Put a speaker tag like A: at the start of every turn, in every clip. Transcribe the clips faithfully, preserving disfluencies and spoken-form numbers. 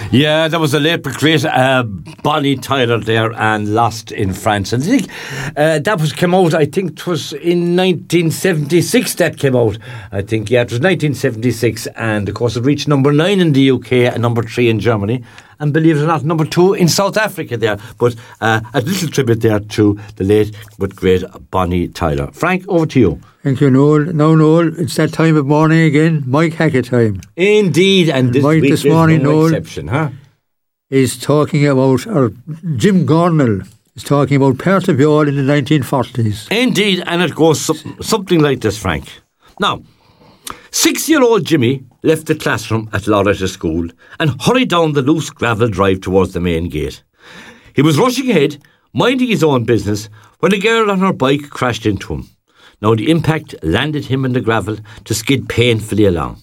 A: Yeah, that was a late but great uh, Bonnie Tyler there, and Lost in France. And I think uh, that was came out, I think it was in nineteen seventy-six that came out. I think, yeah, it was nineteen seventy-six, and of course it reached number nine in the U K and number three in Germany. And believe it or not, number two in South Africa there. But uh, a little tribute there to the late but great Bonnie Tyler. Frank, over to you.
B: Thank you, Noel. Now, Noel, it's that time of morning again, Mike Hackett time.
A: Indeed, and, and this
B: Mike
A: week
B: this
A: is
B: morning,
A: no
B: Noel,
A: exception, huh?
B: is talking about, or Jim Gornell is talking about Perth of Youghal in the nineteen forties.
A: Indeed, and it goes some, something like this, Frank. Now, six-year-old Jimmy left the classroom at Loretta School and hurried down the loose gravel drive towards the main gate. He was rushing ahead, minding his own business, when a girl on her bike crashed into him. Now the impact landed him in the gravel to skid painfully along.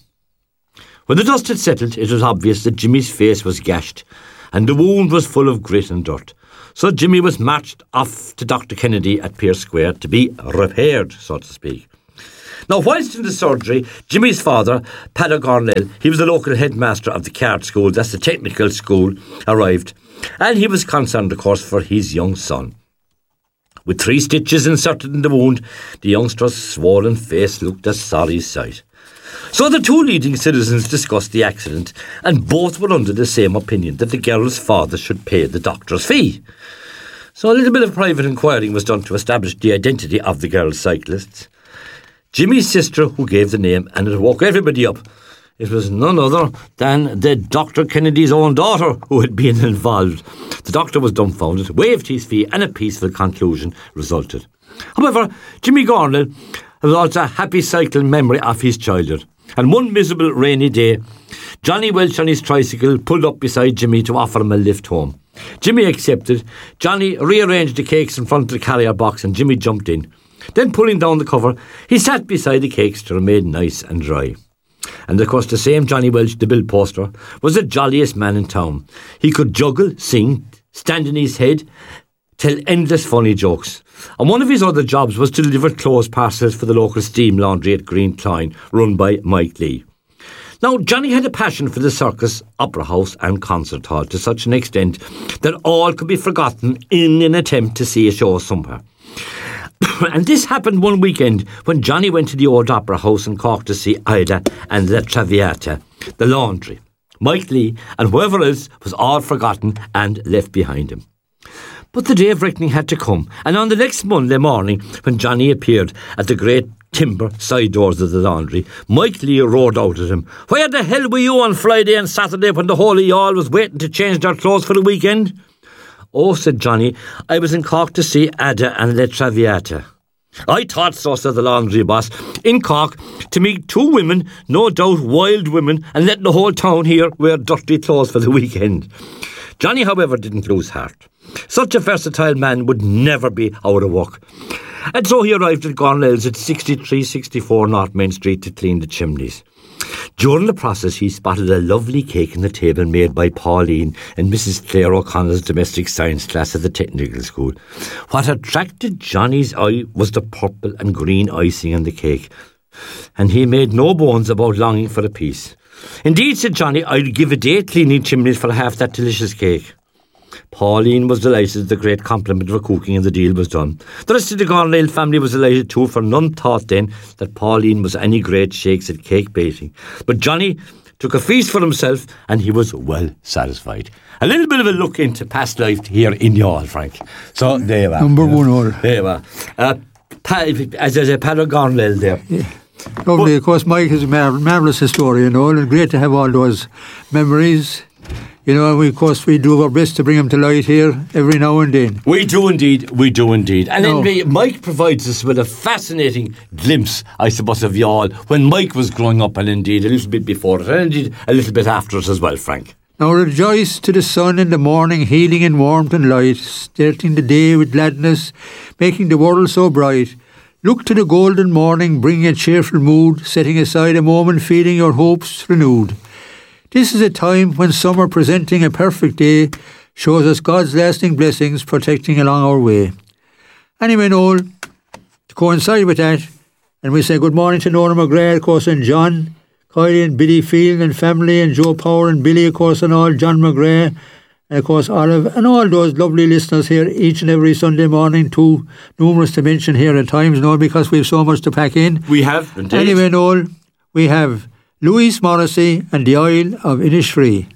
A: When the dust had settled, it was obvious that Jimmy's face was gashed and the wound was full of grit and dirt. So Jimmy was marched off to Doctor Kennedy at Pearse Square to be repaired, so to speak. Now, whilst in the surgery, Jimmy's father, Paddy Gornell, he was the local headmaster of the Card School, that's the technical school, arrived. And he was concerned, of course, for his young son. With three stitches inserted in the wound, the youngster's swollen face looked a sorry sight. So the two leading citizens discussed the accident, and both were under the same opinion that the girl's father should pay the doctor's fee. So a little bit of private inquiring was done to establish the identity of the girl's cyclists. Jimmy's sister, who gave the name, and it woke everybody up. It was none other than the Doctor Kennedy's own daughter who had been involved. The doctor was dumbfounded, waived his fee, and a peaceful conclusion resulted. However, Jimmy Gornell was also a happy cycling memory of his childhood. And one miserable rainy day, Johnny Welch on his tricycle pulled up beside Jimmy to offer him a lift home. Jimmy accepted. Johnny rearranged the cakes in front of the carrier box and Jimmy jumped in. Then, pulling down the cover, he sat beside the cakes to remain nice and dry. And of course the same Johnny Welch, the bill poster, was the jolliest man in town. He could juggle, sing, stand in his head, tell endless funny jokes. And one of his other jobs was to deliver clothes parcels for the local steam laundry at Green Clyne, run by Mike Lee. Now, Johnny had a passion for the circus, opera house and concert hall to such an extent that all could be forgotten in an attempt to see a show somewhere. And this happened one weekend when Johnny went to the old opera house in Cork to see Ida and La Traviata, the laundry. Mike Lee and whoever else was all forgotten and left behind him. But the day of reckoning had to come, and on the next Monday morning, when Johnny appeared at the great timber side doors of the laundry, Mike Lee roared out at him, "Where the hell were you on Friday and Saturday when the whole of y'all was waiting to change their clothes for the weekend?" "Oh," said Johnny, "I was in Cork to see Ada and La Traviata." "I thought so," said the laundry boss. "In Cork to meet two women, no doubt wild women, and letting the whole town here wear dirty clothes for the weekend." Johnny, however, didn't lose heart. Such a versatile man would never be out of work. And so he arrived at Gornell's at sixty-three sixty-four North Main Street to clean the chimneys. During the process, he spotted a lovely cake on the table made by Pauline in Missus Claire O'Connell's domestic science class at the technical school. What attracted Johnny's eye was the purple and green icing on the cake, and he made no bones about longing for a piece. "Indeed," said Johnny, "I'd give a day cleaning chimneys for half that delicious cake." Pauline was delighted at the great compliment of her cooking, and the deal was done. The rest of the Gornell family was delighted too, for none thought then that Pauline was any great shakes at cake baking. But Johnny took a feast for himself, and he was well satisfied. A little bit of a look into past life here in Youghal, Frank. So there you are.
B: Number one all.
A: There you are. Uh, pa- as I say, Paddy Gornell there.
B: Yeah. Lovely. But, of course, Mike is a mar- marvellous historian, you know, and great to have all those memories. You know, and we, of course, we do our best to bring them to light here every now and then.
A: We do indeed, we do indeed. And
B: no.
A: then Mike provides us with a fascinating glimpse, I suppose, of Youghal when Mike was growing up, and indeed a little bit before it, and indeed a little bit after it as well, Frank.
B: Now rejoice to the sun in the morning, healing in warmth and light, starting the day with gladness, making the world so bright. Look to the golden morning, bringing a cheerful mood, setting aside a moment, feeling your hopes renewed. This is a time when summer, presenting a perfect day, shows us God's lasting blessings protecting along our way. Anyway, Noel, to coincide with that, and we say good morning to Nora McGrath, of course, and John Kylie and Billy Phelan and family, and Joe Power and Billy, of course, and all, John McGrath, and of course Olive, and all those lovely listeners here each and every Sunday morning, too numerous to mention here at times, Noel, because we have so much to pack in.
A: We have, indeed.
B: Anyway, Noel, we have Louise Morrissey and the Isle of Innisfree.